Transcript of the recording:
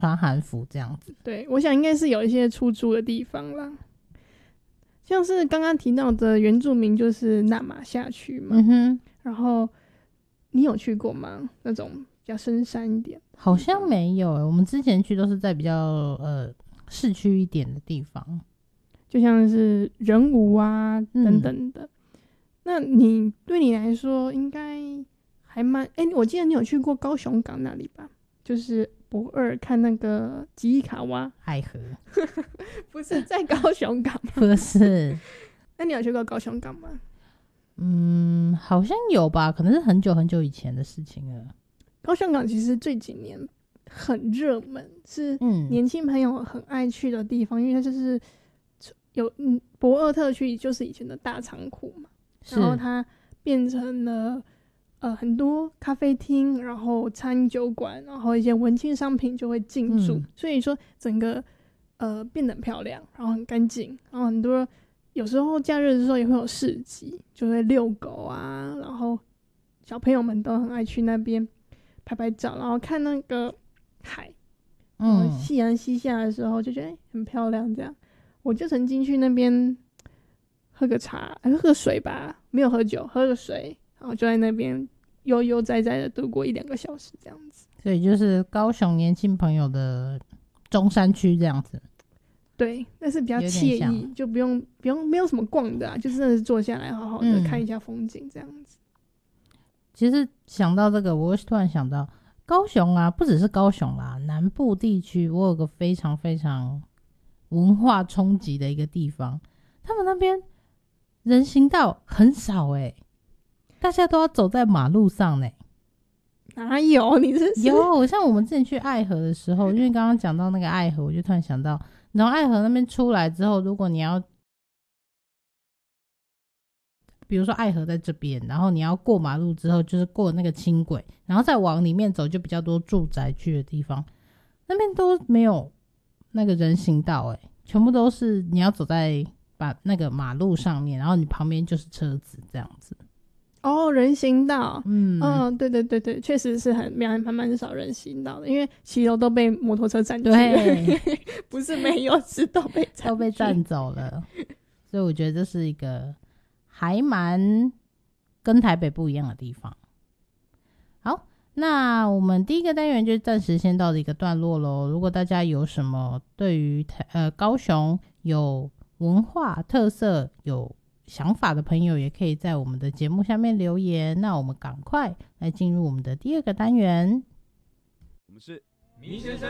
穿韩服这样子。 对，我想应该是有一些出租的地方啦，像是刚刚提到的原住民就是那马夏区嘛，然后你有去过吗？那种比较深山一点？ 好像没有我们之前去都是在比较市区一点的地方， 就像是仁武啊等等的。那对你来说应该还蛮我记得你有去过高雄港那里吧？就是博二看那个吉伊卡哇爱河不是在高雄港吗？ 不是那你有去过高雄港吗？ 好像有吧，可能是很久很久以前的事情了。 高雄港其实这几年很热门，是年轻朋友很爱去的地方，因为它就是有博二特区就是以前的大仓库嘛，然后它变成了很多咖啡厅，然后餐酒馆，然后一些文青商品就会进驻，所以说整个变得很漂亮，然后很干净，然后很多有时候假日的时候也会有市集，就会遛狗啊，然后小朋友们都很爱去那边拍拍照，然后看那个海，然后夕阳西下的时候就觉得很漂亮这样。我就曾经去那边喝个茶喝个水吧，没有喝酒，喝个水，然后就在那边悠悠哉哉的度过1-2个小时这样子。 所以就是高雄年轻朋友的中山区这样子。 对，但是比较惬意，就不用没有什么逛的就真的是坐下来好好的看一下风景这样子。 其实想到这个，我突然想到高雄啊，不只是高雄啦，南部地区我有个非常非常文化冲击的一个地方，他们那边人行道很少大家都要走在马路上哪有？你是有？像我们之前去爱河的时候，因为刚刚讲到那个爱河，我就突然想到，然后爱河那边出来之后，如果你要比如说爱河在这边，然后你要过马路之后就是过那个轻轨，然后再往里面走就比较多住宅区的地方，那边都没有那个人行道全部都是你要走在那个马路上面，然后你旁边就是车子这样子。 人行道对对对对，确实是蛮少人行道的，因为骑楼都被摩托车占据了，对不是没有，是都被占走了。所以我觉得这是一个还蛮跟台北不一样的地方。好，那我们第一个单元就暂时先到一个段落咯。如果大家有什么对于高雄有文化特色有想法的朋友，也可以在我们的节目下面留言。那我们赶快来进入我们的第二个单元。 我们是迷先生